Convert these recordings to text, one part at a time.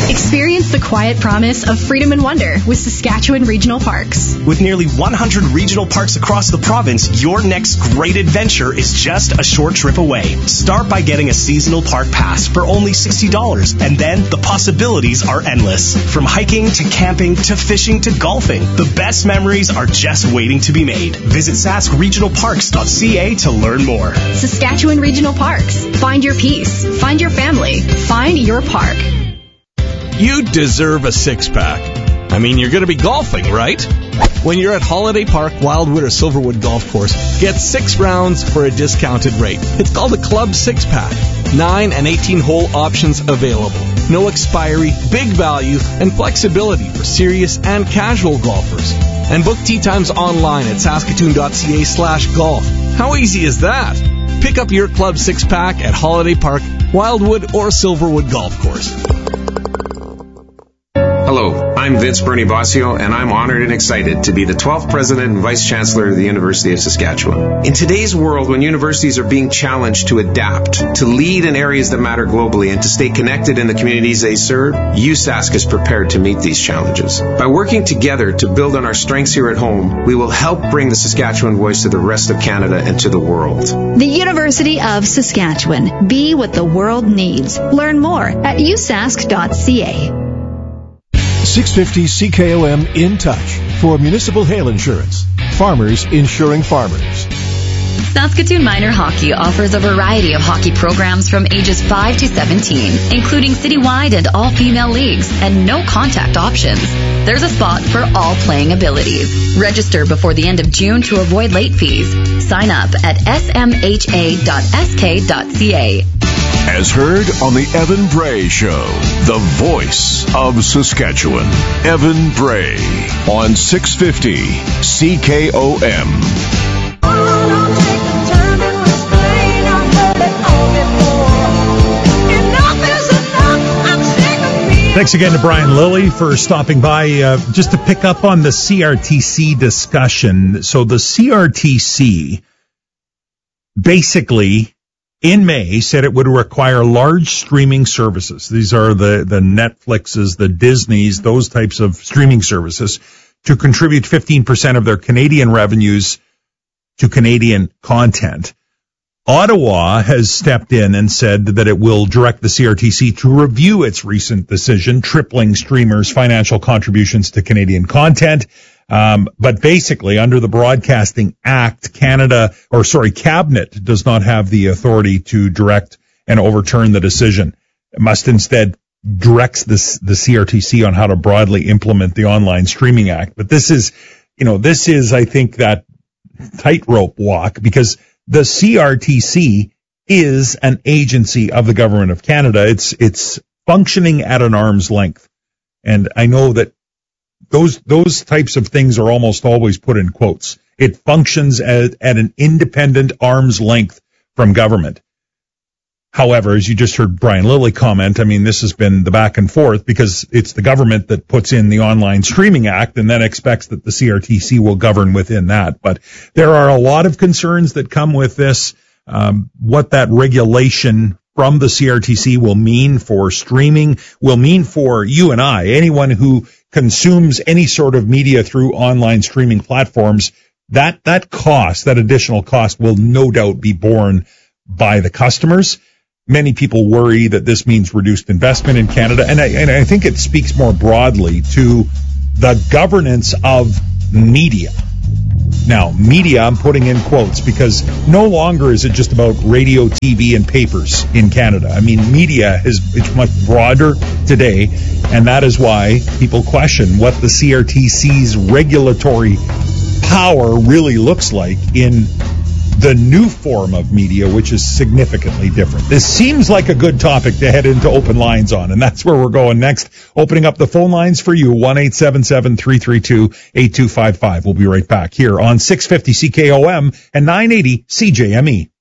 Experience the quiet promise of freedom and wonder with Saskatchewan Regional Parks. With nearly 100 regional parks across the province, your next great adventure is just a short trip away. Start by getting a seasonal park pass for only $60, and then the possibilities are endless. From hiking to camping to fishing to golfing, the best memories are just waiting to be made. Visit saskregionalparks.ca to learn more. Saskatchewan Regional Parks. Find your peace. Find your family. Find your park. You deserve a six-pack. I mean, you're going to be golfing, right? When you're at Holiday Park, Wildwood, or Silverwood Golf Course, get 6 rounds for a discounted rate. It's called a Club 6-Pack. 9 and 18-hole options available. No expiry, big value, and flexibility for serious and casual golfers. And book tee times online at saskatoon.ca/golf. How easy is that? Pick up your Club 6-Pack at Holiday Park, Wildwood, or Silverwood Golf Course. Hello, I'm Vince Bernie Bossio, and I'm honored and excited to be the 12th President and Vice Chancellor of the University of Saskatchewan. In today's world, when universities are being challenged to adapt, to lead in areas that matter globally, and to stay connected in the communities they serve, USask is prepared to meet these challenges. By working together to build on our strengths here at home, we will help bring the Saskatchewan voice to the rest of Canada and to the world. The University of Saskatchewan. Be what the world needs. Learn more at usask.ca. 650 CKOM In Touch for municipal hail insurance. Farmers insuring farmers. Saskatoon Minor Hockey offers a variety of hockey programs from ages 5 to 17, including citywide and all-female leagues, and no contact options. There's a spot for all playing abilities. Register before the end of June to avoid late fees. Sign up at smha.sk.ca. As heard on the Evan Bray Show, the voice of Saskatchewan. Evan Bray on 650 CKOM. Thanks again to Brian Lilly for stopping by. Just to pick up on the CRTC discussion. So the CRTC basically in May said it would require large streaming services. These are the Netflixes, the Disneys, those types of streaming services, to contribute 15% of their Canadian revenues to Canadian content. Ottawa has stepped in and said that it will direct the CRTC to review its recent decision, tripling streamers' financial contributions to Canadian content. But basically, under the Broadcasting Act, Cabinet does not have the authority to direct and overturn the decision. It must instead directs the CRTC on how to broadly implement the Online Streaming Act. But this is, I think, that tightrope walk, because the CRTC is an agency of the Government of Canada. It's functioning at an arm's length. And I know that those types of things are almost always put in quotes. It functions at an independent arm's length from government. However, as you just heard Brian Lilly comment, I mean, this has been the back and forth because it's the government that puts in the Online Streaming Act and then expects that the CRTC will govern within that. But there are a lot of concerns that come with this, what that regulation from the CRTC will mean for streaming, will mean for you and I, anyone who consumes any sort of media through online streaming platforms. That cost, that additional cost, will no doubt be borne by the customers. Many people worry that this means reduced investment in Canada, and I think it speaks more broadly to the governance of media. Now, media, I'm putting in quotes, because no longer is it just about radio, TV, and papers in Canada. I mean, media it's much broader today, and that is why people question what the CRTC's regulatory power really looks like in the new form of media, which is significantly different. This seems like a good topic to head into open lines on, and that's where we're going next. Opening up the phone lines for you, 1-877-332-8255. We'll be right back here on 650 CKOM and 980 CJME.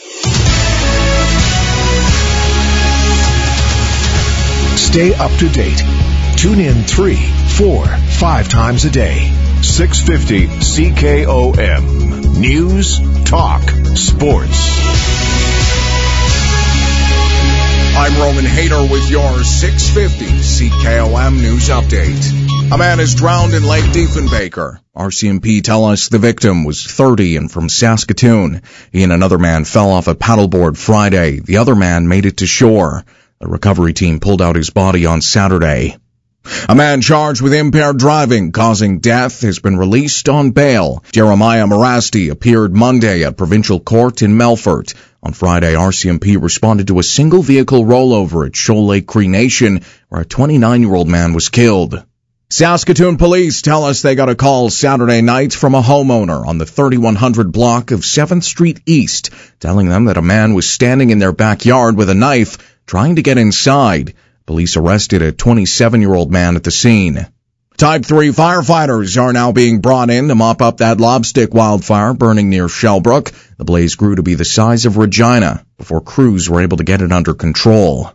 Stay up to date. Tune in 3, 4, 5 times a day. 650 CKOM. News, talk, sports. I'm Roman Hayter with your 650 CKOM News Update. A man is drowned in Lake Diefenbaker. RCMP tell us the victim was 30 and from Saskatoon. He and another man fell off a paddleboard Friday. The other man made it to shore. The recovery team pulled out his body on Saturday. A man charged with impaired driving causing death has been released on bail. Jeremiah Morasti appeared Monday at Provincial Court in Melfort. On Friday, RCMP responded to a single-vehicle rollover at Shoal Lake Cree Nation, where a 29-year-old man was killed. Saskatoon police tell us they got a call Saturday night from a homeowner on the 3100 block of 7th Street East, telling them that a man was standing in their backyard with a knife, trying to get inside. Police arrested a 27-year-old man at the scene. Type 3 firefighters are now being brought in to mop up that lobstick wildfire burning near Shellbrook. The blaze grew to be the size of Regina before crews were able to get it under control.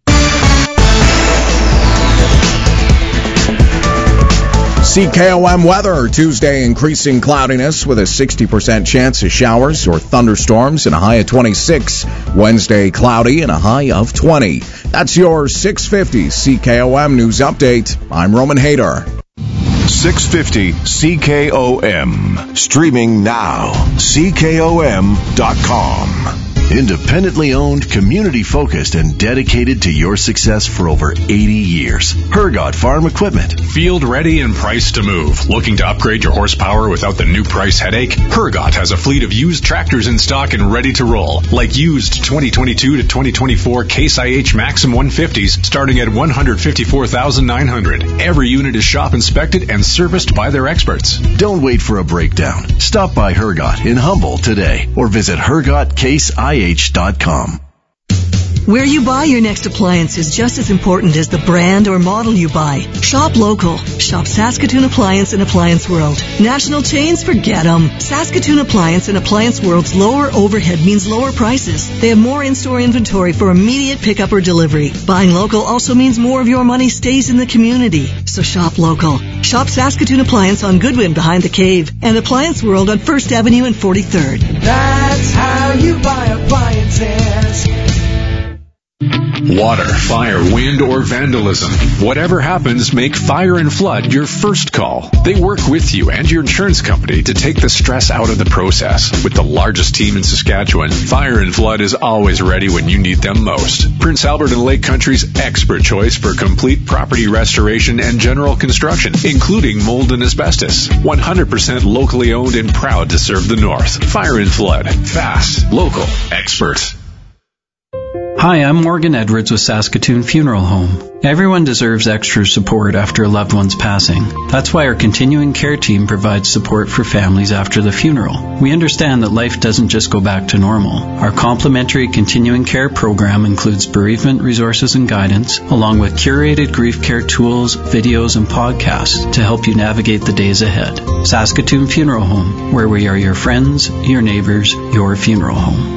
CKOM weather. Tuesday, increasing cloudiness with a 60% chance of showers or thunderstorms and a high of 26. Wednesday, cloudy and a high of 20. That's your 650 CKOM News Update. I'm Roman Hayter. 650 CKOM. Streaming now. CKOM.com. Independently owned, community-focused, and dedicated to your success for over 80 years. Hergot Farm Equipment. Field ready and priced to move. Looking to upgrade your horsepower without the new price headache? Hergot has a fleet of used tractors in stock and ready to roll. Like used 2022 to 2024 Case IH Maxim 150s starting at $154,900. Every unit is shop inspected and serviced by their experts. Don't wait for a breakdown. Stop by Hergot in Humboldt today or visit HergotCaseIH.com. Where you buy your next appliance is just as important as the brand or model you buy. Shop local. Shop Saskatoon Appliance and Appliance World. National chains, forget them. Saskatoon Appliance and Appliance World's lower overhead means lower prices. They have more in-store inventory for immediate pickup or delivery. Buying local also means more of your money stays in the community. So shop local. Shop Saskatoon Appliance on Goodwin behind the Cave and Appliance World on 1st Avenue and 43rd. That's how you buy appliances. Water, fire, wind, or vandalism. Whatever happens, make Fire and Flood your first call. They work with you and your insurance company to take the stress out of the process. With the largest team in Saskatchewan, Fire and Flood is always ready when you need them most. Prince Albert and Lake Country's expert choice for complete property restoration and general construction, including mold and asbestos. 100% locally owned and proud to serve the North. Fire and Flood. Fast, local, expert. Hi, I'm Morgan Edwards with Saskatoon Funeral Home. Everyone deserves extra support after a loved one's passing. That's why our continuing care team provides support for families after the funeral. We understand that life doesn't just go back to normal. Our complimentary continuing care program includes bereavement resources and guidance, along with curated grief care tools, videos, and podcasts to help you navigate the days ahead. Saskatoon Funeral Home, where we are your friends, your neighbors, your funeral home.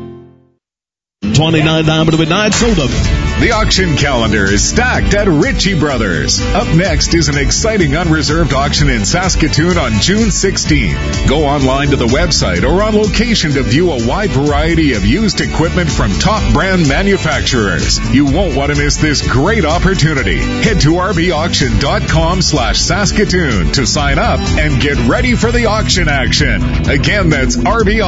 $29 to midnight soda. The auction calendar is stacked at Ritchie Brothers. Up next is an exciting unreserved auction in Saskatoon on June 16th. Go online to the website or on location to view a wide variety of used equipment from top brand manufacturers. You won't want to miss this great opportunity. Head to rbauction.com/Saskatoon to sign up and get ready for the auction action. Again, that's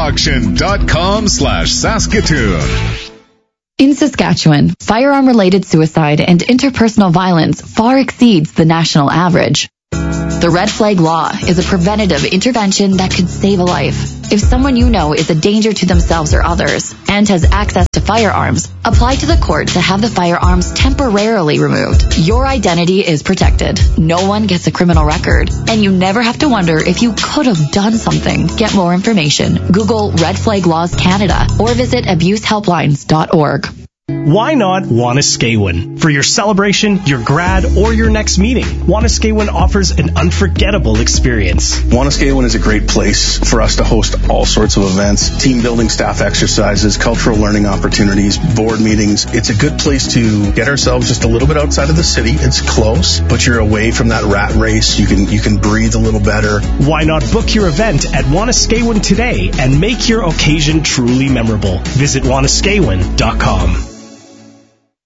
rbauction.com/Saskatoon. In Saskatchewan, firearm-related suicide and interpersonal violence far exceeds the national average. The Red Flag Law is a preventative intervention that could save a life. If someone you know is a danger to themselves or others and has access to firearms, apply to the court to have the firearms temporarily removed. Your identity is protected. No one gets a criminal record, and you never have to wonder if you could have done something. Get more information. Google Red Flag Laws Canada or visit abusehelplines.org. Why not Wanuskewin? For your celebration, your grad, or your next meeting, Wanuskewin offers an unforgettable experience. Wanuskewin is a great place for us to host all sorts of events, team building, staff exercises, cultural learning opportunities, board meetings. It's a good place to get ourselves just a little bit outside of the city. It's close, but you're away from that rat race. You can breathe a little better. Why not book your event at Wanuskewin today and make your occasion truly memorable? Visit wanuskewin.com.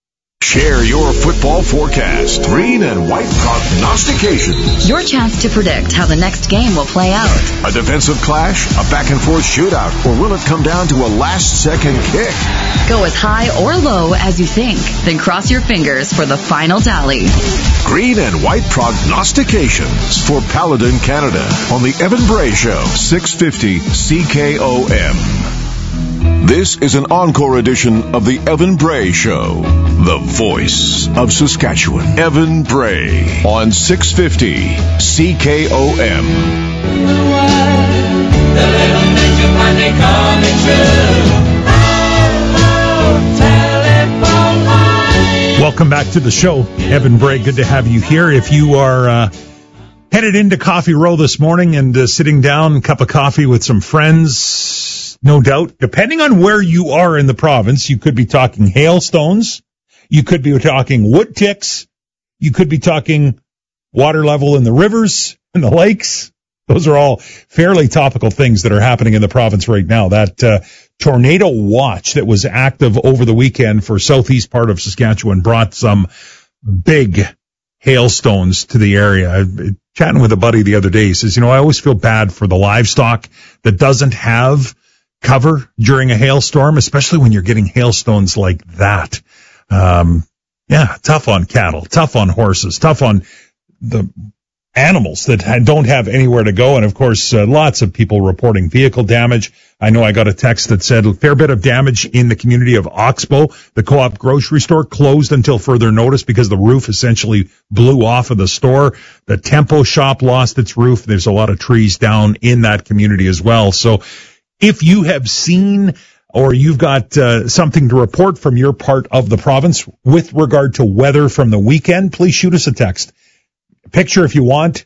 Share your football forecast. Green and white prognostications. Your chance to predict how the next game will play out. A defensive clash, a back-and-forth shootout, or will it come down to a last-second kick? Go as high or low as you think, then cross your fingers for the final tally. Green and white prognostications for Paladin Canada on the Evan Bray Show, 650 CKOM. This is an encore edition of the Evan Bray Show, the voice of Saskatchewan. Evan Bray on 650 CKOM. The little things you find they coming true. Welcome back to the show. Evan Bray, good to have you here. If you are headed into Coffee Row this morning and sitting down, cup of coffee with some friends, no doubt, depending on where you are in the province, you could be talking hailstones, you could be talking wood ticks, you could be talking water level in the rivers and the lakes. Those are all fairly topical things that are happening in the province right now. That tornado watch that was active over the weekend for southeast part of Saskatchewan brought some big hailstones to the area. Chatting with a buddy the other day, he says, I always feel bad for the livestock that doesn't have cover during a hailstorm, especially when you're getting hailstones like that. Tough on cattle, tough on horses, tough on the animals that don't have anywhere to go. And of course, lots of people reporting vehicle damage. I know I got a text that said a fair bit of damage in the community of Oxbow. The Co-op grocery store closed until further notice because the roof essentially blew off of the store. The Tempo shop lost its roof. There's a lot of trees down in that community as well. So if you have seen or you've got something to report from your part of the province with regard to weather from the weekend, please shoot us a text. Picture if you want.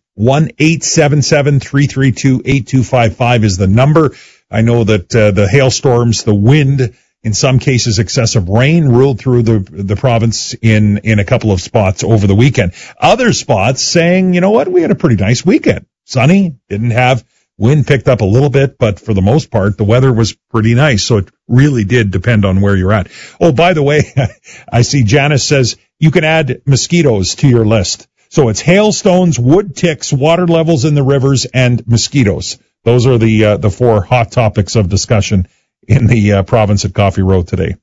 1-877-332-8255 is the number. I know that the hailstorms, the wind, in some cases excessive rain ruled through the province in a couple of spots over the weekend. Other spots saying, you know what, we had a pretty nice weekend. Sunny, didn't have wind, picked up a little bit, but for the most part, the weather was pretty nice. So it really did depend on where you're at. Oh, by the way, I see Janice says you can add mosquitoes to your list. So it's hailstones, wood ticks, water levels in the rivers, and mosquitoes. Those are the four hot topics of discussion in the province at Coffee Row today.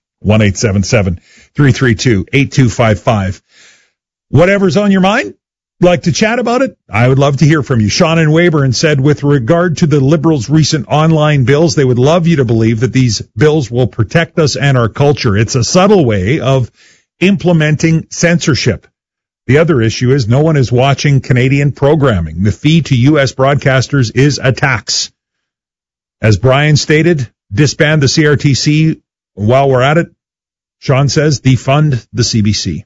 1-877-332-8255. Whatever's on your mind, like to chat about it? I would love to hear from you. Sean in Weyburn said, with regard to the Liberals' recent online bills, they would love you to believe that these bills will protect us and our culture. It's a subtle way of implementing censorship. The other issue is no one is watching Canadian programming. The fee to U.S. broadcasters is a tax. As Brian stated, disband the CRTC. While we're at it, Sean says defund the CBC.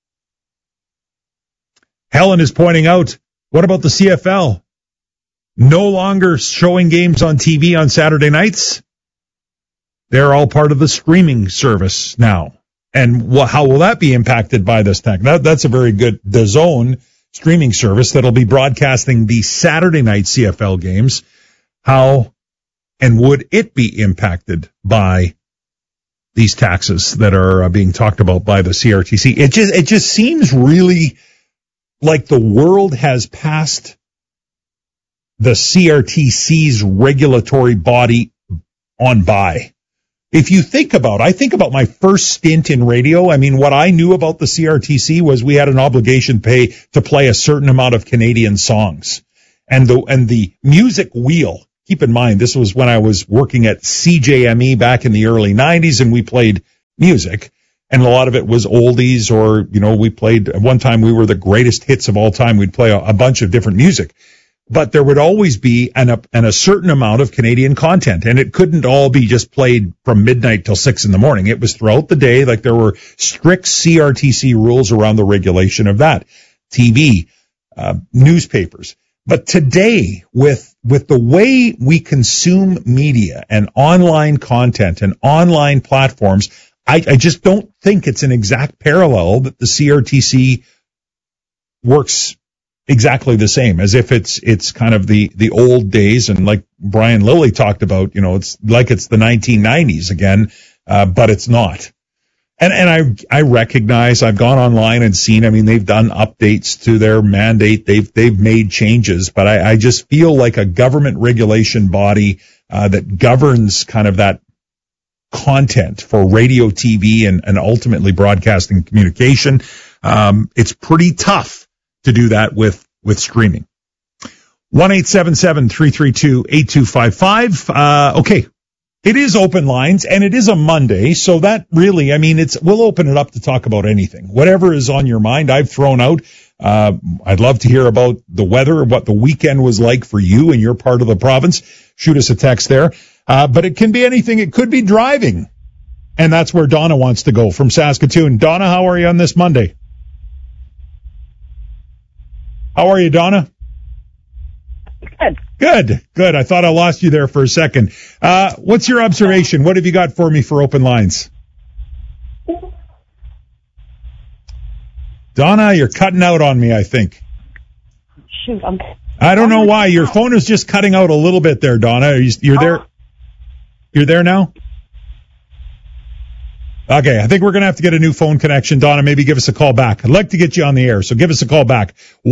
Helen is pointing out, what about the CFL? No longer showing games on TV on Saturday nights? They're all part of the streaming service now. And how will that be impacted by this tax? That's a very good DAZN streaming service that'll be broadcasting the Saturday night CFL games. How and would it be impacted by these taxes that are being talked about by the CRTC? It just seems really like the world has passed the CRTC's regulatory body on by. If you think about, I think about my first stint in radio. I mean, what I knew about the CRTC was we had an obligation to play a certain amount of Canadian songs. And the music wheel, keep in mind, this was when I was working at CJME back in the early 90s, and we played music. And a lot of it was oldies, or, we played, at one time we were the greatest hits of all time. We'd play a bunch of different music. But there would always be a certain amount of Canadian content, and it couldn't all be just played from midnight till 6 a.m. It was throughout the day. Like, there were strict CRTC rules around the regulation of that. TV, newspapers. But today, with the way we consume media and online content and online platforms, I just don't think it's an exact parallel that the CRTC works exactly the same, as if it's kind of the old days. And like Brian Lilly talked about, it's like it's the 1990s again, but it's not. And I recognize, I've gone online and seen, I mean, they've done updates to their mandate. They've made changes, but I just feel like a government regulation body, that governs kind of that content for radio, TV, and ultimately broadcasting communication. It's pretty tough to do that with streaming. 1-877-332-8255. Okay. It is open lines, and it is a Monday, so that really, I mean, we'll open it up to talk about anything. Whatever is on your mind, I've thrown out. I'd love to hear about the weather, what the weekend was like for you in your part of the province. Shoot us a text there. But it can be anything. It could be driving. And that's where Donna wants to go from Saskatoon. Donna, how are you on this Monday? How are you, Donna? Good. I thought I lost you there for a second. What's your observation? What have you got for me for open lines? Donna, you're cutting out on me, I think. Shoot, I don't know why. Your phone is just cutting out a little bit there, Donna. You're there? You're there now? Okay, I think we're going to have to get a new phone connection. Donna, maybe give us a call back. I'd like to get you on the air, so give us a call back.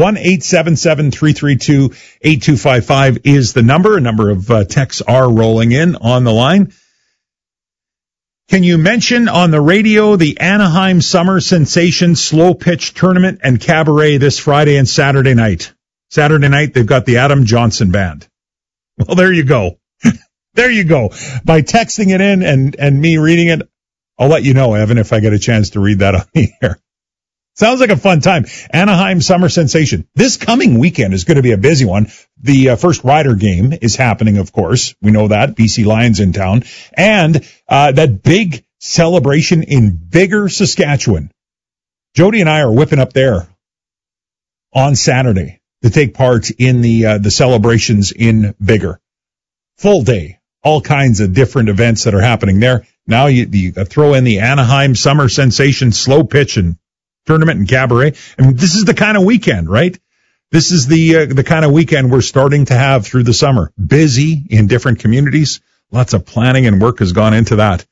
1-877-332-8255 is the number. A number of texts are rolling in on the line. Can you mention on the radio the Anaheim Summer Sensation Slow Pitch Tournament and Cabaret this Friday and Saturday night? Saturday night, they've got the Adam Johnson Band. Well, there you go. There you go. By texting it in and me reading it, I'll let you know, Evan, if I get a chance to read that on the air. Sounds like a fun time. Anaheim Summer Sensation. This coming weekend is going to be a busy one. The first Rider game is happening, of course. We know that. BC Lions in town. And that big celebration in Biggar, Saskatchewan. Jody and I are whipping up there on Saturday to take part in the celebrations in Biggar. Full day. All kinds of different events that are happening there. Now you throw in the Anaheim Summer Sensation Slow Pitch and Tournament and Cabaret. I mean, this is the kind of weekend, right? This is the kind of weekend we're starting to have through the summer. Busy in different communities. Lots of planning and work has gone into that.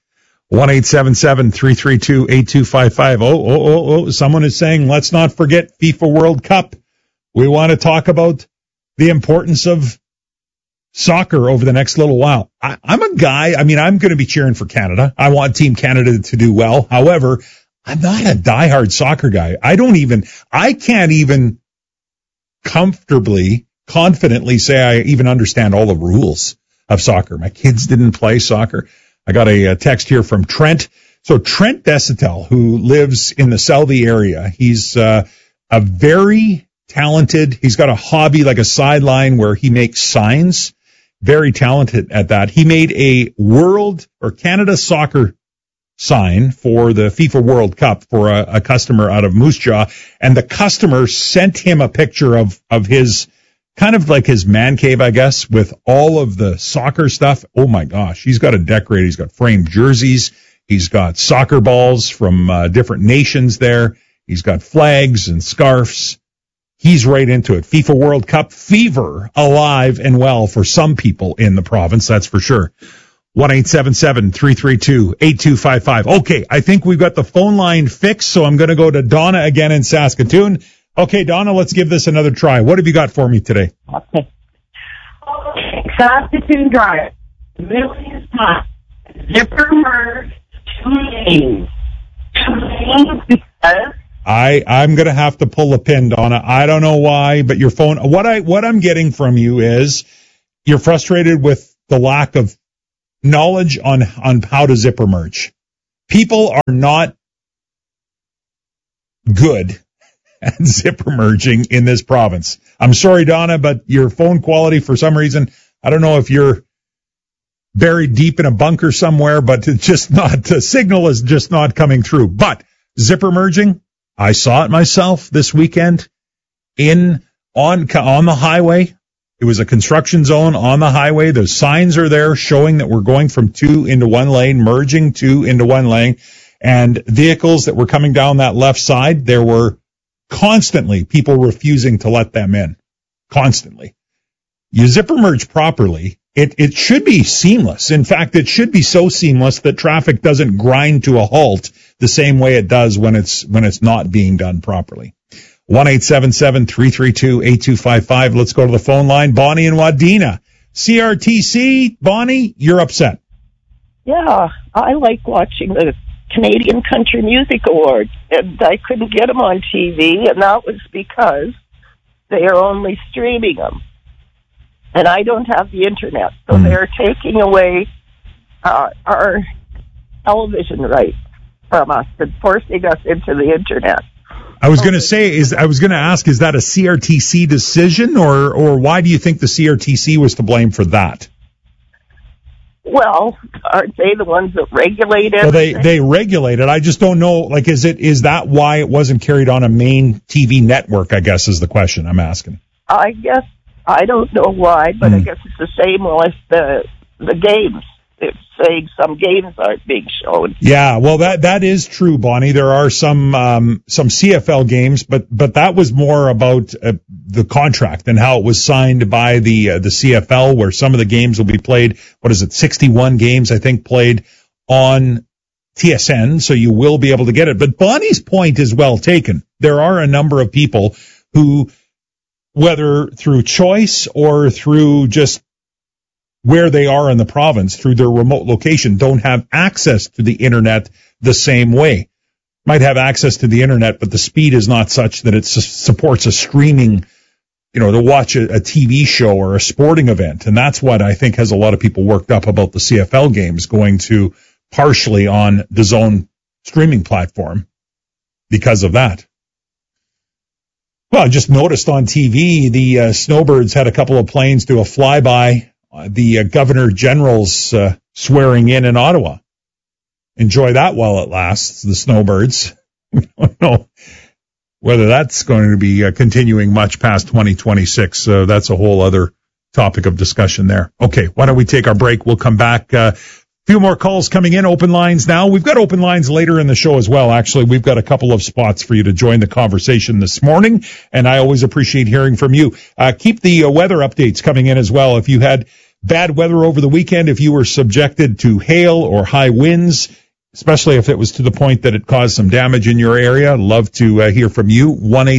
1-877-332-8255. Oh, someone is saying, let's not forget FIFA World Cup. We want to talk about the importance of soccer over the next little while. I'm a guy, I mean, I'm going to be cheering for Canada. I want Team Canada to do well. However, I'm not a diehard soccer guy. I can't even confidently say I even understand all the rules of soccer. My kids didn't play soccer. I got a text here from Trent. So Trent Desitel, who lives in the Southie area, he's a very talented, he's got a hobby, like a sideline where he makes signs. Very talented at that. He made a world or Canada soccer sign for the FIFA World Cup for a customer out of Moose Jaw, and the customer sent him a picture of his kind of like his man cave, I guess, with all of the soccer stuff. Oh my gosh, he's got it decorated. He's got framed jerseys. He's got soccer balls from different nations there. He's got flags and scarves. He's right into it. FIFA World Cup fever alive and well for some people in the province, that's for sure. 1-877-332-8255. Okay, I think we've got the phone line fixed, so I'm going to go to Donna again in Saskatoon. Okay, Donna, let's give this another try. What have you got for me today? Okay. Saskatoon Drive, million times, zipper merge, 2 lanes. 2 lanes because... I'm going to have to pull a pin, Donna. I don't know why, but your phone, what I'm getting from you is you're frustrated with the lack of knowledge on how to zipper merge. People are not good at zipper merging in this province. I'm sorry, Donna, but your phone quality, for some reason, I don't know if you're buried deep in a bunker somewhere, but it's just not, the signal is just not coming through. But zipper merging, I saw it myself this weekend on the highway. It was a construction zone on the highway. The signs are there showing that we're going from 2 into 1 lane, merging 2 into 1 lane. And vehicles that were coming down that left side, there were constantly people refusing to let them in. Constantly. You zipper merge properly, it should be seamless. In fact, it should be so seamless that traffic doesn't grind to a halt the same way it does when it's not being done properly. 1-877-332-8255. Let's go to the phone line. Bonnie and Wadena. CRTC, Bonnie, you're upset. Yeah, I like watching the Canadian Country Music Awards, and I couldn't get them on TV, and that was because they are only streaming them. And I don't have the internet, so they're taking away our television rights from us and forcing us into the internet. I was going to ask, is that a CRTC decision, or why do you think the CRTC was to blame for that? Well, aren't they the ones that regulate it? Well, they regulate it. I just don't know. Like, is that why it wasn't carried on a main TV network? I guess is the question I'm asking. I guess I don't know why, but I guess it's the same with the games. It's saying some games aren't being shown. Yeah, well, that is true, Bonnie. There are some CFL games, but that was more about the contract and how it was signed by the CFL, where some of the games will be played. 61 games, I think, played on TSN, so you will be able to get it. But Bonnie's point is well taken. There are a number of people who, whether through choice or through just where they are in the province, through their remote location, don't have access to the internet the same way. Might have access to the internet, but the speed is not such that it supports a streaming, to watch a TV show or a sporting event. And that's what I think has a lot of people worked up about the CFL games going to partially on the DAZN streaming platform because of that. Well, I just noticed on TV, the Snowbirds had a couple of planes do a flyby. The Governor General's swearing in Ottawa. Enjoy that while it lasts, the Snowbirds. We don't know whether that's going to be continuing much past 2026. So that's a whole other topic of discussion there. Okay, why don't we take our break? We'll come back. Few more calls coming in. Open lines now. We've got open lines later in the show as well. Actually, we've got a couple of spots for you to join the conversation this morning, and I always appreciate hearing from you. Keep the weather updates coming in as well. If you had bad weather over the weekend, if you were subjected to hail or high winds, especially if it was to the point that it caused some damage in your area, I'd love to hear from you.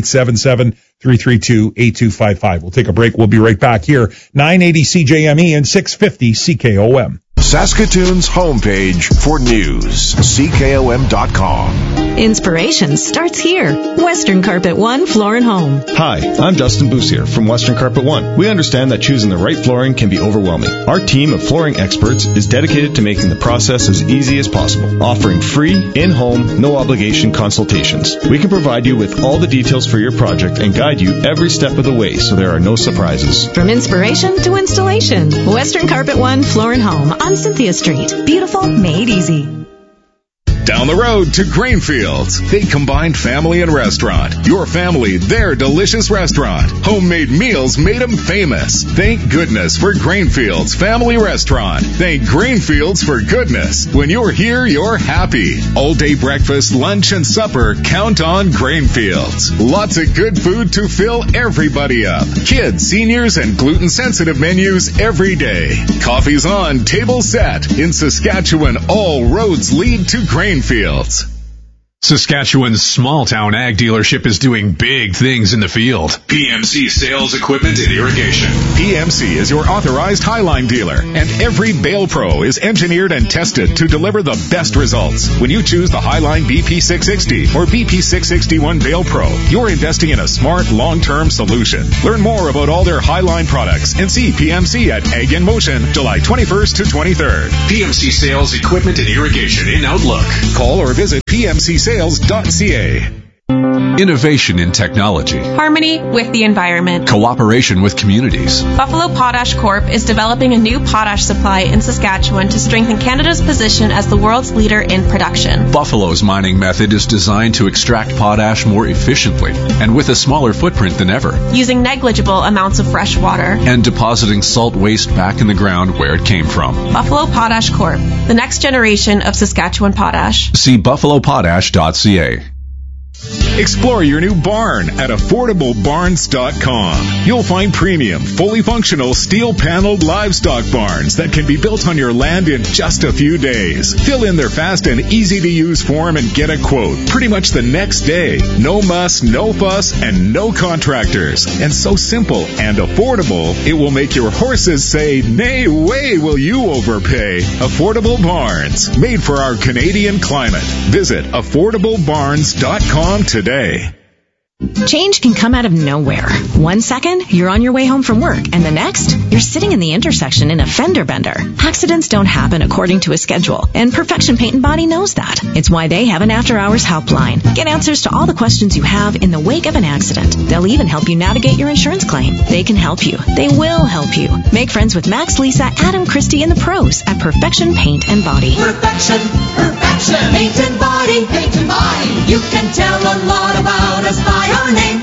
1-877-332-8255. We'll take a break. We'll be right back here. 980 CJME and 650 CKOM. Saskatoon's homepage for news, CKOM.com. Inspiration starts here. Western Carpet One Floor and Home. Hi, I'm Dustin Boussier from Western Carpet One. We understand that choosing the right flooring can be overwhelming. Our team of flooring experts is dedicated to making the process as easy as possible, offering free, in-home, no-obligation consultations. We can provide you with all the details for your project and guide you every step of the way so there are no surprises. From inspiration to installation, Western Carpet One Floor and Home on Cynthia Street. Beautiful, made easy. Down the road to Grainfields. They combined family and restaurant. Your family, their delicious restaurant. Homemade meals made them famous. Thank goodness for Grainfields Family Restaurant. Thank Grainfields for goodness. When you're here, you're happy. All day breakfast, lunch, and supper, count on Grainfields. Lots of good food to fill everybody up. Kids, seniors, and gluten-sensitive menus every day. Coffee's on, table set. In Saskatchewan, all roads lead to Grainfields. Saskatchewan's small-town ag dealership is doing big things in the field. PMC Sales Equipment and Irrigation. PMC is your authorized Highline dealer, and every Bale Pro is engineered and tested to deliver the best results. When you choose the Highline BP660 or BP661 Bale Pro, you're investing in a smart, long-term solution. Learn more about all their Highline products and see PMC at Ag in Motion, July 21st to 23rd. PMC Sales Equipment and Irrigation in Outlook. Call or visit PMCSales.ca. Innovation in technology. Harmony with the environment. Cooperation with communities. Buffalo Potash Corp. is developing a new potash supply in Saskatchewan to strengthen Canada's position as the world's leader in production. Buffalo's mining method is designed to extract potash more efficiently and with a smaller footprint than ever. Using negligible amounts of fresh water. And depositing salt waste back in the ground where it came from. Buffalo Potash Corp. The next generation of Saskatchewan potash. See buffalopotash.ca. Explore your new barn at AffordableBarns.com. You'll find premium, fully functional, steel-paneled livestock barns that can be built on your land in just a few days. Fill in their fast and easy-to-use form and get a quote pretty much the next day. No muss, no fuss, and no contractors. And so simple and affordable, it will make your horses say, "Nay way will you overpay." Affordable Barns, made for our Canadian climate. Visit AffordableBarns.com today. Change can come out of nowhere. 1 second, you're on your way home from work, and the next, you're sitting in the intersection in a fender bender. Accidents don't happen according to a schedule, and Perfection Paint and Body knows that. It's why they have an after-hours helpline. Get answers to all the questions you have in the wake of an accident. They'll even help you navigate your insurance claim. They can help you. They will help you. Make friends with Max, Lisa, Adam, Christy, and the pros at Perfection Paint and Body. Perfection, paint and body, You can tell a lot about us by our name.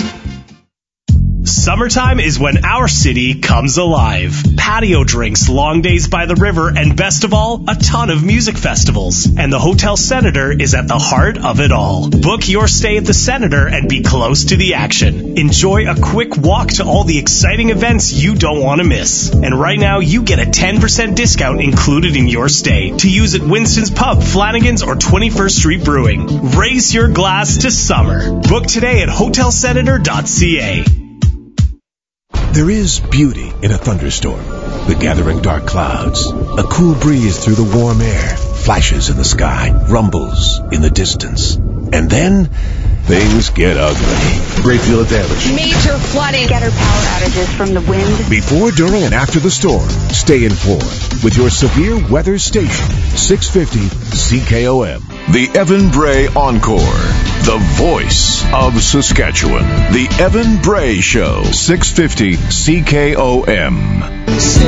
Summertime is when our city comes alive. Patio drinks, long days by the river, and best of all, a ton of music festivals. And the Hotel Senator is at the heart of it all. Book your stay at the Senator and be close to the action. Enjoy a quick walk to all the exciting events you don't want to miss. And right now, you get a 10% discount included in your stay to use at Winston's Pub, Flanagan's, or 21st Street Brewing. Raise your glass to summer. Book today at hotelsenator.ca. There is beauty in a thunderstorm. The gathering dark clouds, a cool breeze through the warm air, flashes in the sky, rumbles in the distance. And then things get ugly. Great deal of damage. Major flooding. Getter power outages from the wind. Before, during, and after the storm, stay informed with your severe weather station, 650 CKOM. The Evan Bray Encore. The voice of Saskatchewan. The Evan Bray Show. 650 CKOM.